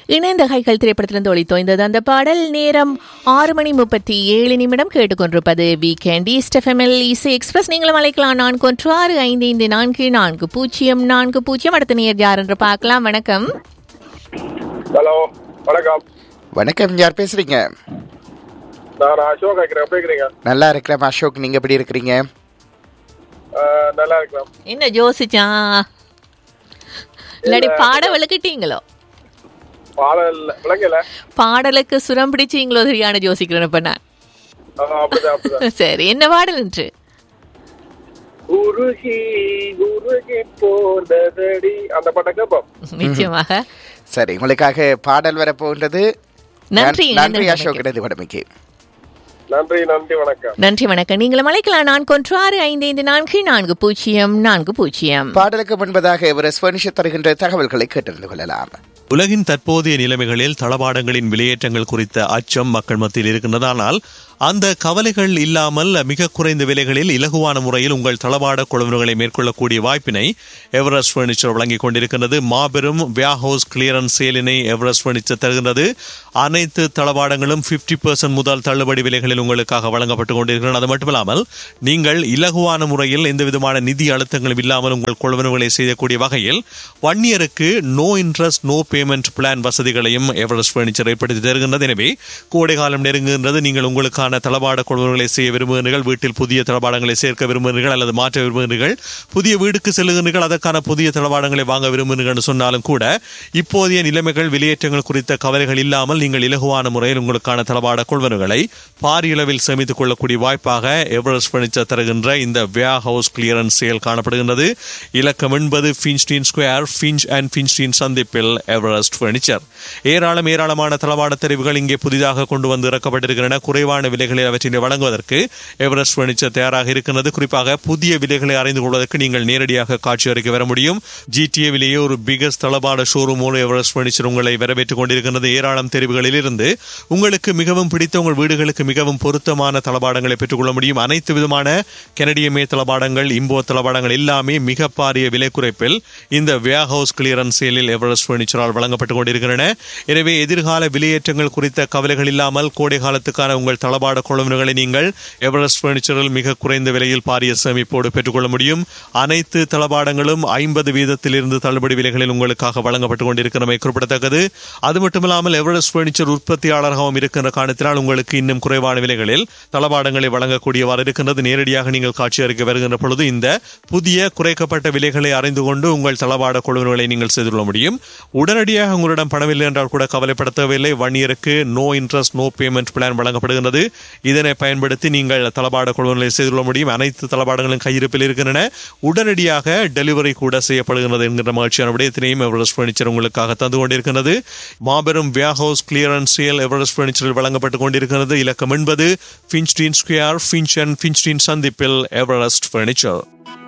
இணைந்த கைகள் திரைப்படத்திலிருந்து ஒளித்தோய்ந்தது அந்த பாடல். நேரம் 6:37 கேட்டுக்கொண்டிருப்பது வீக்கெண்ட் ஈஸ்ட் எஃப்எம்எல் இசை எக்ஸ்பிரஸ். நீங்களும் அழைக்கலாம் 4163544040. அடுத்த நேர் யார் என்று பார்க்கலாம். வணக்கம். ஹலோ, வணக்கம். வணக்கம், யார் பேசுறீங்க? நான் அசோக் கேக்குறேன். நல்லா இருக்கிறேன் அசோக், நீங்க எப்படி இருக்கிறீங்க? நல்லா இருக்கிறேன். என்ன ஜோசிச்சா இல்லாடி பாட விளக்கிட்டீங்களோ? பாடலுக்கு சுரம் பிடிச்சீங்களோ சரியான ஜோசிக்கிறேன் இப்ப நான். சரி, என்ன பாடல் என்று? அந்த பாட்டை கேட்போம் நிச்சயமாக. சரி, உங்களுக்காக பாடல் வரப்போன்றது. நன்றி நன்றி அசோக், இடது வடமைக்கு நன்றி. நன்றி, வணக்கம். நன்றி, வணக்கம். நீங்களும் அழைக்கலாம் 4163544040. பாடலுக்கு முன்பதாக எவரெஸ்ட் பர்னிச்சர் தருகின்ற தகவல்களை கேட்டறிந்து கொள்ளலாம். உலகின் தற்போதைய நிலைமைகளில் தளபாடங்களின் விலையேற்றங்கள் குறித்த அச்சம் மக்கள் மத்தியில் இருக்கின்றது. ஆனால் அந்த கவலைகள் இல்லாமல் மிக குறைந்த விலைகளில் இலகுவான முறையில் உங்கள் தளபாட கொள்வனவுகளை மேற்கொள்ளக்கூடிய வாய்ப்பினை எவரெஸ்ட் பர்னிச்சர் வழங்கிக் கொண்டிருக்கின்றது. மாபெரும் வியாஹவுஸ் கிளியரன்ஸ் சேலினை எவரெஸ்ட் பர்னிச்சர் தருகின்றது. அனைத்து தளபாடங்களும் 50% முதல் தள்ளுபடி விலைகளில் உங்களுக்காக வழங்கப்பட்டுக் கொண்டிருக்கிறது. அது மட்டுமில்லாமல் நீங்கள் இலகுவான முறையில் எந்த விதமான நிதி அழுத்தங்களும் இல்லாமல் உங்கள் கொள்வனவுகளை செய்யக்கூடிய வகையில் 1 இயருக்கு no interest no payment plan வசதிகளையும் எவரெஸ்ட் பர்னிச்சர் ஏற்படுத்தி தருகின்றது. எனவே கோடைகாலம் நெருங்குகின்றது. நீங்கள் உங்களுக்கான தளபாட கொள்வனவுகளை செய்ய விரும்புகிறீர்கள், வீட்டில் புதிய தளபாடங்களை சேர்க்க விரும்புகிறீர்கள் அல்லது மாற்ற விரும்புகிறீர்கள், புதிய வீடுக்கு செல்லுகிறீர்கள், அதற்கான புதிய தளபாடங்களை வாங்க விரும்புகிறீர்கள் சொன்னாலும் கூட இப்போதைய நிலைமைகள் விலையேற்றங்கள் குறித்த கவலைகள் இல்லாமல் நீங்கள் இலகுவான முறையில் உங்களுக்கான தளபாட கொள்வனவுகளை பாரியளவில் சேமித்துக் கொள்ளக்கூடிய வாய்ப்பாக எவரெஸ்ட் பர்னிச்சர் தருகின்ற இந்த வியாஹவுஸ் கிளியரன்ஸ் சேல் காணப்படுகின்றது. இலக்கம் 80 ஃபின்ஸ்டீன் ஸ்கொயர், ஃபின்ச் அண்ட் ஃபின்ஸ்டீன் சந்திப்பில் எவரெஸ்ட் பர்னிச்சர். ஏராளமான தளபாட தெரிவுகள் இங்கே புதிதாக கொண்டு வந்து இறக்கப்பட்டிருக்கின்றன. குறைவான விலைகளில் அவற்றினை வழங்குவதற்கு எவரெஸ்ட் பர்னிச்சர் தயாராக இருக்கிறது. குறிப்பாக புதிய விலைகளை அறிந்து கொள்வதற்கு நீங்கள் நேரடியாக காட்சி அறைக்கு வர முடியும். ஜிடிஏவிலேயே ஒரு பிகஸ்ட் தளபாட ஷோரூம் எவரெஸ்ட் பர்னிச்சர் உங்களை வரவேற்றுக் கொண்டிருக்கிறது. ஏராளம் தெரிவுகளில் இருந்து உங்களுக்கு மிகவும் பிடித்த உங்கள் வீடுகளுக்கு மிகவும் பொருத்தமான தளபாடங்களை பெற்றுக்கொள்ள முடியும். அனைத்து விதமான கனடிய மே தளபாடங்கள், இம்போ தளபாடங்கள் எல்லாமே மிக பாரிய விலை குறைப்பில் இந்த வியாஹவுஸ் கிளியரன்ஸ் சேலில் எவரெஸ்ட் பர்னிச்சரால் வழங்கப்பட்டுக் கொண்டிருக்கின்றன. எனவே எதிர்கால விலையேற்றங்கள் குறித்த கவலைகள் இல்லாமல் கோடை காலத்துக்கான உங்கள் தளபாட கொள்வனவுகளை நீங்கள் எவரெஸ்ட் பர்னிச்சரில் மிக குறைந்த விலையில் பாரிய சேமிப்போடு பெற்றுக்கொள்ள முடியும். அனைத்து தளபாடங்களும் 50% தள்ளுபடி விலைகளில் உங்களுக்காக வழங்கப்பட்டுக் கொண்டிருக்கிறமை குறிப்பிடத்தக்கது. அது மட்டுமில்லாமல் எவரெஸ்ட் பர்னிச்சர் உற்பத்தியாளராகவும் இருக்கின்ற காரணத்தினால் உங்களுக்கு இன்னும் குறைவான விலைகளில் தளபாடங்களை வழங்கக்கூடியவாறு இருக்கின்றது. நேரடியாக நீங்கள் காட்சி அறிக்கை வருகின்ற பொழுது இந்த புதிய குறைக்கப்பட்ட விலைகளை அறிந்து கொண்டு உங்கள் தளபாட கொள்வனவுகளை நீங்கள் செய்து கொள்ள முடியும். உடனடியாக உங்களிடம் பணமில்லை என்றால் கூட கவலைப்பட தேவையில்லை. 1 இயருக்கு no interest no payment plan வழங்கப்படுகிறது. இதனை பயன்படுத்தி நீங்கள் தளபாட கொள்வனவுகளை செய்து கொள்ள முடியும். அனைத்து தளபாடங்களும் கையிருப்பில் இருக்கின்றன. உடனடியாக டெலிவரி கூட செய்யப்படுகிறது என்கிற மகிழ்ச்சியான விடயத்தினையும் எவரெஸ்ட் பர்னிச்சர் உங்களுக்காக தந்து கொண்டிருக்கிறது. மாபெரும் வியாஹவுஸ் கிளியரன்ஸ் சேல் எவரெஸ்ட் பர்னிச்சரில் வழங்கப்பட்டுக் கொண்டிருக்கிறது. இலக்கம் 80 ஃபின்ஸ்டீன் ஸ்கொயர், ஃபின்ச் அண்ட் ஃபின்ஸ்டீன் சந்திப்பில் எவரெஸ்ட் பர்னிச்சர்.